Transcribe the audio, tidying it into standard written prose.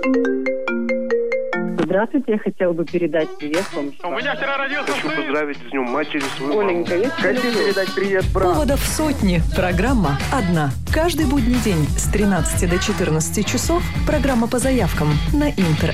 Здравствуйте, я хотела бы передать привет вам. У меня вчера родился сын. Хочу поздравить с Днем Матери свою Оленька, маму. я тебя Хочу люблю. передать привет брату. Поводов сотни. Программа одна. Каждый будний день с 13 до 14 часов программа по заявкам на Интер